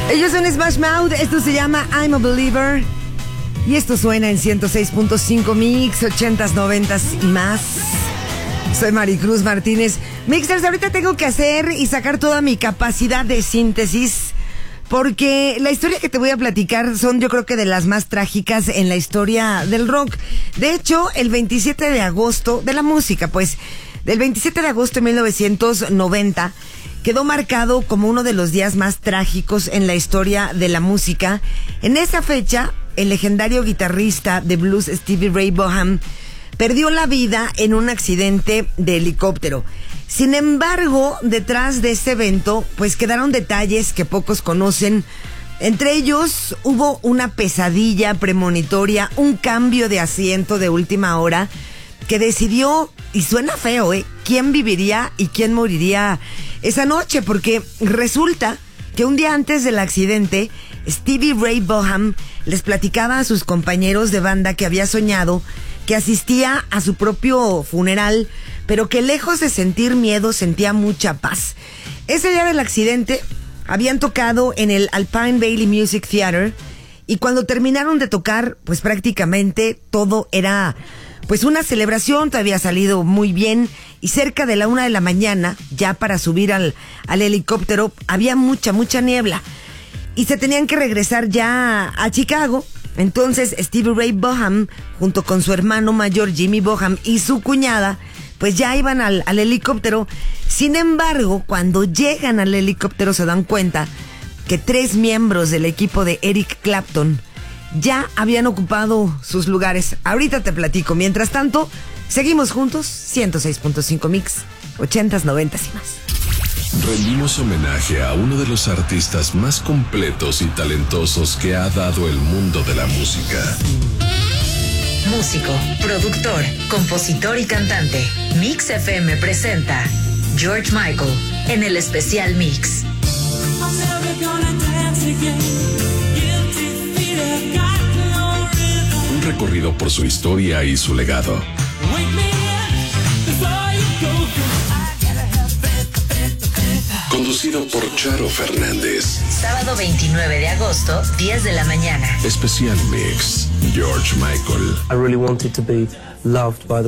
Ellos son Smash Mouth, esto se llama I'm a Believer. Y esto suena en 106.5 Mix, 80s, 90s y más. Soy Maricruz Martínez. Mixers, ahorita tengo que hacer y sacar toda mi capacidad de síntesis, porque la historia que te voy a platicar son, yo creo que de las más trágicas en la historia del rock. De hecho, el 27 de agosto, de la música, pues, del 27 de agosto de 1990, quedó marcado como uno de los días más trágicos en la historia de la música. En esa fecha, el legendario guitarrista de blues Stevie Ray Vaughan perdió la vida en un accidente de helicóptero. Sin embargo, detrás de este evento, pues quedaron detalles que pocos conocen. Entre ellos, hubo una pesadilla premonitoria, un cambio de asiento de última hora que decidió, y suena feo, quién viviría y quién moriría esa noche, porque resulta que un día antes del accidente, Stevie Ray Vaughan les platicaba a sus compañeros de banda que había soñado que asistía a su propio funeral, pero que lejos de sentir miedo sentía mucha paz. Ese día del accidente habían tocado en el Alpine Bailey Music Theater, y cuando terminaron de tocar, pues prácticamente todo era pues una celebración. Te había salido muy bien, y cerca de la 1 de la mañana, ya para subir al helicóptero, había mucha niebla y se tenían que regresar ya a Chicago. Entonces Stevie Ray Vaughan, junto con su hermano mayor Jimmy Vaughan y su cuñada, pues ya iban al helicóptero. Sin embargo, cuando llegan al helicóptero se dan cuenta que 3 miembros del equipo de Eric Clapton ya habían ocupado sus lugares. Ahorita te platico. Mientras tanto, seguimos juntos. 106.5 Mix, 80s, 90s y más. Rendimos homenaje a uno de los artistas más completos y talentosos que ha dado el mundo de la música. Músico, productor, compositor y cantante. Mix FM presenta George Michael en el especial Mix. Un recorrido por su historia y su legado. Conducido por Charo Fernández. Sábado 29 de agosto, 10 de la mañana. Especial Mix, George Michael. I really wanted to be loved by the